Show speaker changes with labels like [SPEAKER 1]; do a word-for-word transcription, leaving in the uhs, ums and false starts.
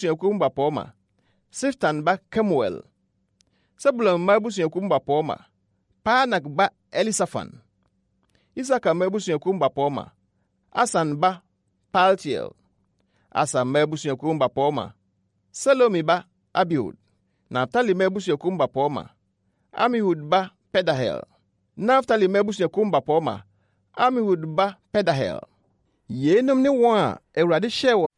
[SPEAKER 1] abusuakuo mu bapɔɔma. Siftan ba Kemuel. Sebulon mma abusuakuo mu bapɔɔma. Paanak ba Elisafan. Isaka mma abusuakuo mu bapɔɔma. Asan ba Paltiel. Asa mma abusuakuo mu bapɔɔma. Selomi ba Abihud. Naftali mma abusuakuo mu bapɔɔma. Amihud ba Pedahel. Naftali mma abusuakuo mu bapɔɔma. Amihud ba Pedahel. Yenum ne wɔn a Awurade hyɛɛ